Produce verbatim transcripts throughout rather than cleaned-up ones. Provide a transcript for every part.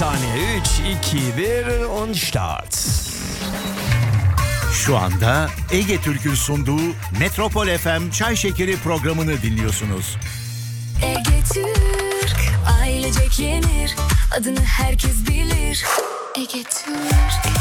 saniye. üç, iki, bir und Start. Şu anda Ege Türk'ün sunduğu Metropol F M Çay Şekeri programını dinliyorsunuz. Ege Türk, ailecek yenir, adını herkes bilir. Ege Türk.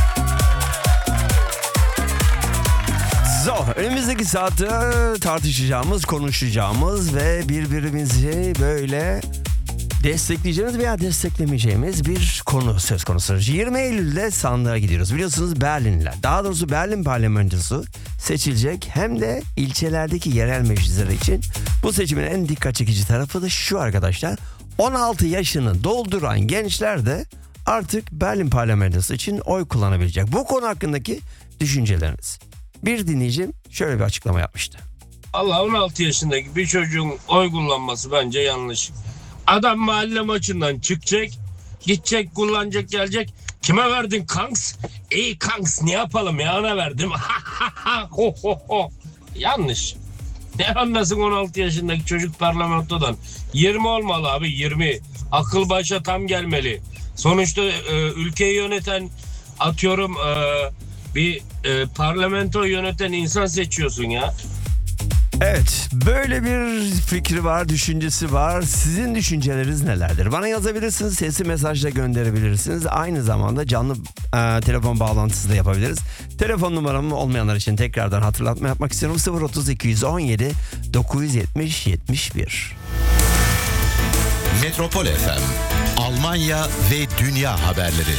So, önümüzdeki saatte tartışacağımız, konuşacağımız ve birbirimizi böyle destekleyeceğimiz veya desteklemeyeceğimiz bir konu söz konusu. yirmi Eylül'de sandığa gidiyoruz. Biliyorsunuz Berlinliler, daha doğrusu Berlin parlamentosu seçilecek, hem de ilçelerdeki yerel meclisler için. Bu seçimin en dikkat çekici tarafı da şu arkadaşlar. on altı yaşını dolduran gençler de artık Berlin parlamentosu için oy kullanabilecek. Bu konu hakkındaki düşünceleriniz. Bir dinleyicim şöyle bir açıklama yapmıştı. Allah, on altı yaşındaki bir çocuğun oy kullanması bence yanlış. Adam mahalle maçından çıkacak, gidecek, kullanacak, gelecek. Kime verdin kanks? İyi kanks, ne yapalım ya, ona verdim. ho ho ho. Yanlış. Ne anlasın on altı yaşındaki çocuk parlamentodan? yirmi olmalı abi, yirmi. Akıl başa tam gelmeli. Sonuçta e, ülkeyi yöneten, atıyorum e, bir e, parlamento yöneten insan seçiyorsun ya. Evet, böyle bir fikri var, düşüncesi var. Sizin düşünceleriniz nelerdir? Bana yazabilirsiniz, sesli mesajla gönderebilirsiniz. Aynı zamanda canlı e, telefon bağlantısı da yapabiliriz. Telefon numaram olmayanlar için tekrardan hatırlatma yapmak istiyorum. sıfır otuz iki on yedi dokuz yetmiş yetmiş bir. Metropol F M, Almanya ve dünya haberleri.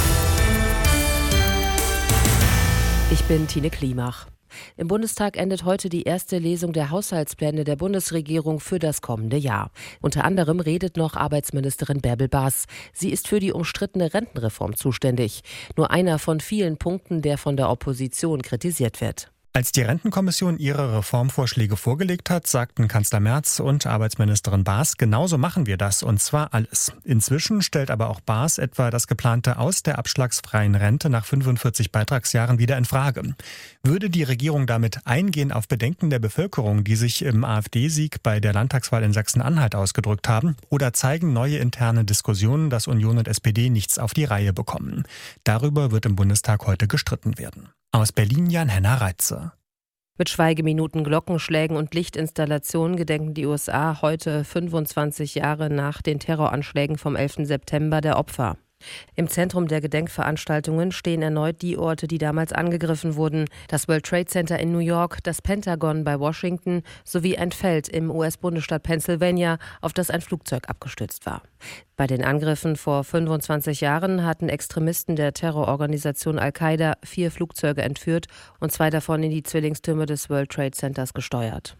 Ich bin Tine Klimach. Im Bundestag endet heute die erste Lesung der Haushaltspläne der Bundesregierung für das kommende Jahr. Unter anderem redet noch Arbeitsministerin Bärbel Bas. Sie ist für die umstrittene Rentenreform zuständig. Nur einer von vielen Punkten, der von der Opposition kritisiert wird. Als die Rentenkommission ihre Reformvorschläge vorgelegt hat, sagten Kanzler Merz und Arbeitsministerin Baas, genauso machen wir das, und zwar alles. Inzwischen stellt aber auch Baas etwa das geplante Aus der abschlagsfreien Rente nach fünfundvierzig Beitragsjahren wieder in Frage. Würde die Regierung damit eingehen auf Bedenken der Bevölkerung, die sich im AfD-Sieg bei der Landtagswahl in Sachsen-Anhalt ausgedrückt haben, oder zeigen neue interne Diskussionen, dass Union und S P D nichts auf die Reihe bekommen? Darüber wird im Bundestag heute gestritten werden. Aus Berlin Jan-Henna Reitze. Mit Schweigeminuten, Glockenschlägen und Lichtinstallationen gedenken die U S A heute fünfundzwanzig Jahre nach den Terroranschlägen vom elften September der Opfer. Im Zentrum der Gedenkveranstaltungen stehen erneut die Orte, die damals angegriffen wurden. Das World Trade Center in New York, das Pentagon bei Washington sowie ein Feld im U S-Bundesstaat Pennsylvania, auf das ein Flugzeug abgestürzt war. Bei den Angriffen vor fünfundzwanzig Jahren hatten Extremisten der Terrororganisation Al-Qaida vier Flugzeuge entführt und zwei davon in die Zwillingstürme des World Trade Centers gesteuert.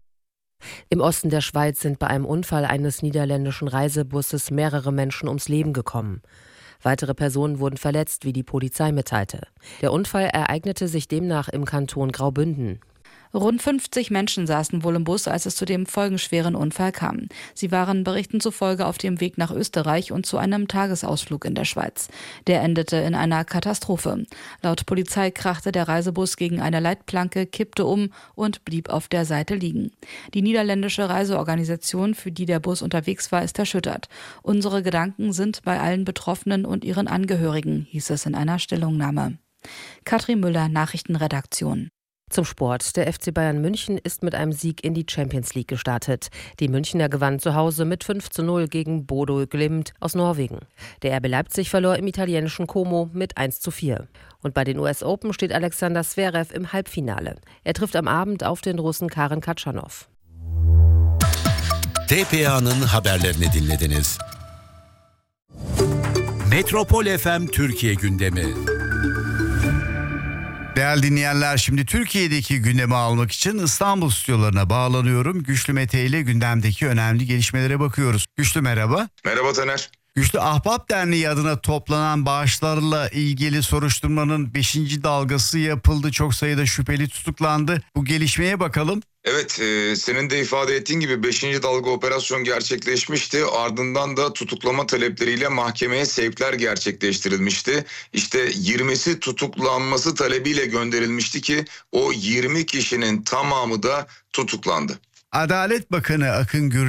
Im Osten der Schweiz sind bei einem Unfall eines niederländischen Reisebusses mehrere Menschen ums Leben gekommen. Weitere Personen wurden verletzt, wie die Polizei mitteilte. Der Unfall ereignete sich demnach im Kanton Graubünden. Rund fünfzig Menschen saßen wohl im Bus, als es zu dem folgenschweren Unfall kam. Sie waren Berichten zufolge auf dem Weg nach Österreich und zu einem Tagesausflug in der Schweiz. Der endete in einer Katastrophe. Laut Polizei krachte der Reisebus gegen eine Leitplanke, kippte um und blieb auf der Seite liegen. Die niederländische Reiseorganisation, für die der Bus unterwegs war, ist erschüttert. Unsere Gedanken sind bei allen Betroffenen und ihren Angehörigen, hieß es in einer Stellungnahme. Katrin Müller, Nachrichtenredaktion. Zum Sport. Der F C Bayern München ist mit einem Sieg in die Champions League gestartet. Die Münchner gewannen zu Hause mit fünf zu null gegen Bodo Glimt aus Norwegen. Der R B Leipzig verlor im italienischen Como mit eins zu vier. Und bei den U S Open steht Alexander Zverev im Halbfinale. Er trifft am Abend auf den Russen Karen Khachanov. T P A'nın haberlerini dinlediniz. Metropol F M Türkiye gündemi. Değerli dinleyenler, şimdi Türkiye'deki gündemi almak için İstanbul stüdyolarına bağlanıyorum. Güçlü Mete ile gündemdeki önemli gelişmelere bakıyoruz. Güçlü merhaba. Merhaba Taner. Güçlü, Ahbap Derneği adına toplanan bağışlarla ilgili soruşturmanın beşinci dalgası yapıldı. Çok sayıda şüpheli tutuklandı. Bu gelişmeye bakalım. Evet, e, senin de ifade ettiğin gibi beşinci dalga operasyon gerçekleşmişti. Ardından da tutuklama talepleriyle mahkemeye sevkler gerçekleştirilmişti. İşte yirmisi tutuklanması talebiyle gönderilmişti ki o yirmi kişinin tamamı da tutuklandı. Adalet Bakanı Akın Gürlek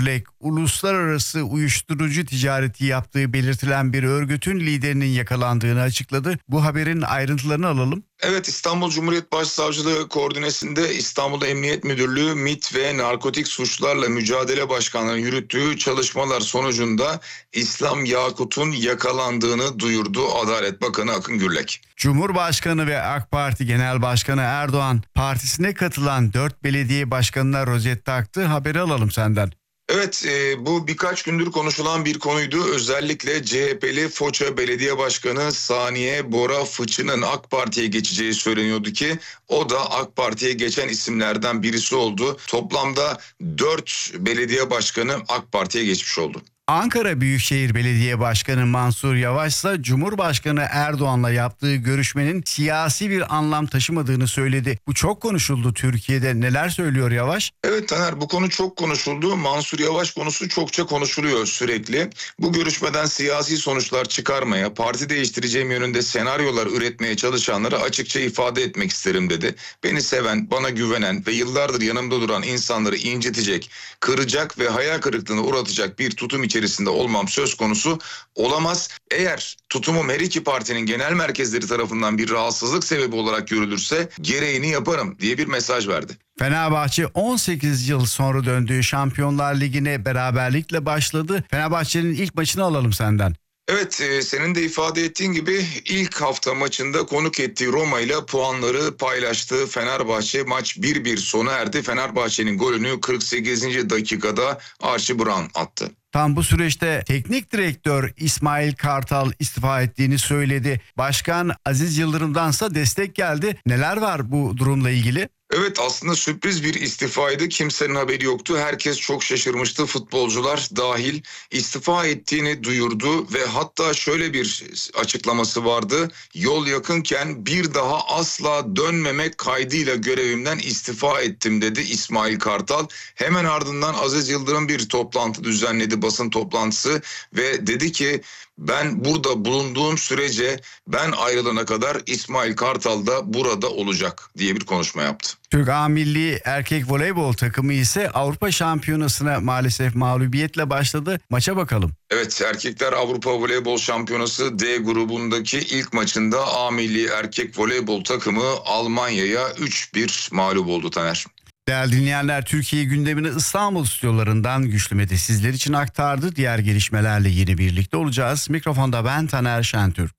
uluslararası uyuşturucu ticareti yaptığı belirtilen bir örgütün liderinin yakalandığını açıkladı. Bu haberin ayrıntılarını alalım. Evet, İstanbul Cumhuriyet Başsavcılığı koordinesinde İstanbul Emniyet Müdürlüğü MİT ve Narkotik Suçlarla Mücadele Başkanlığı'nın yürüttüğü çalışmalar sonucunda İslam Yakut'un yakalandığını duyurdu Adalet Bakanı Akın Gürlek. Cumhurbaşkanı ve AK Parti Genel Başkanı Erdoğan partisine katılan dört belediye başkanına rozet taktı. Haberi alalım senden. Evet, e, bu birkaç gündür konuşulan bir konuydu. Özellikle C H P'li Foça Belediye Başkanı Saniye Bora Fıçı'nın AK Parti'ye geçeceği söyleniyordu ki o da AK Parti'ye geçen isimlerden birisi oldu. Toplamda dört belediye başkanı AK Parti'ye geçmiş oldu. Ankara Büyükşehir Belediye Başkanı Mansur Yavaş ise Cumhurbaşkanı Erdoğan'la yaptığı görüşmenin siyasi bir anlam taşımadığını söyledi. Bu çok konuşuldu Türkiye'de. Neler söylüyor Yavaş? Evet Taner, bu konu çok konuşuldu. Mansur Yavaş konusu çokça konuşuluyor sürekli. Bu görüşmeden siyasi sonuçlar çıkarmaya, parti değiştireceğim yönünde senaryolar üretmeye çalışanlara açıkça ifade etmek isterim dedi. Beni seven, bana güvenen ve yıllardır yanımda duran insanları incitecek, kıracak ve hayal kırıklığına uğratacak bir tutum içerisinde olmam söz konusu olamaz. Eğer tutumum her iki partinin genel merkezleri tarafından bir rahatsızlık sebebi olarak görülürse gereğini yaparım diye bir mesaj verdi. Fenerbahçe on sekiz yıl sonra döndüğü Şampiyonlar Ligi'ne beraberlikle başladı. Fenerbahçe'nin ilk maçını alalım senden. Evet, e, senin de ifade ettiğin gibi ilk hafta maçında konuk ettiği Roma ile puanları paylaştığı Fenerbahçe maç bir bir sona erdi. Fenerbahçe'nin golünü kırk sekizinci dakikada Archie Brown attı. Tam bu süreçte teknik direktör İsmail Kartal istifa ettiğini söyledi. Başkan Aziz Yıldırım'dansa destek geldi. Neler var bu durumla ilgili? Evet, aslında sürpriz bir istifaydı. Kimsenin haberi yoktu. Herkes çok şaşırmıştı. Futbolcular dahil istifa ettiğini duyurdu ve hatta şöyle bir açıklaması vardı. Yol yakınken bir daha asla dönmemek kaydıyla görevimden istifa ettim dedi İsmail Kartal. Hemen ardından Aziz Yıldırım bir toplantı düzenledi, basın toplantısı ve dedi ki ben burada bulunduğum sürece ben ayrılana kadar İsmail Kartal da burada olacak diye bir konuşma yaptı. Türk A Milli Erkek Voleybol takımı ise Avrupa Şampiyonası'na maalesef mağlubiyetle başladı. Maça bakalım. Evet, Erkekler Avrupa Voleybol Şampiyonası D grubundaki ilk maçında A Milli Erkek Voleybol takımı Almanya'ya üç bir mağlup oldu Taner. Değerli dinleyenler, Türkiye gündemini İstanbul stüdyolarından Güçlü Mete sizler için aktardı. Diğer gelişmelerle yeni birlikte olacağız. Mikrofonda ben Taner Şentürk.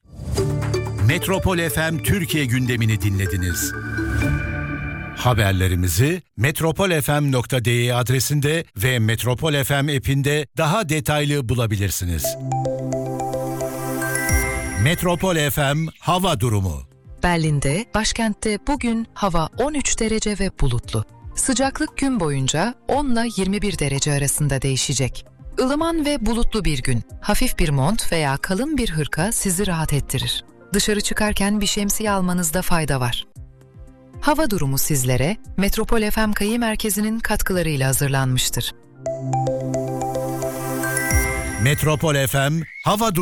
Metropol F M Türkiye gündemini dinlediniz. Haberlerimizi metropol f m nokta d e adresinde ve Metropol F M app'inde daha detaylı bulabilirsiniz. Metropol F M hava durumu. Berlin'de, başkentte bugün hava on üç derece ve bulutlu. Sıcaklık gün boyunca on ile yirmi bir derece arasında değişecek. Ilıman ve bulutlu bir gün. Hafif bir mont veya kalın bir hırka sizi rahat ettirir. Dışarı çıkarken bir şemsiye almanızda fayda var. Hava durumu sizlere Metropol F M Kayı Merkezi'nin katkılarıyla hazırlanmıştır. Metropol F M hava durumu.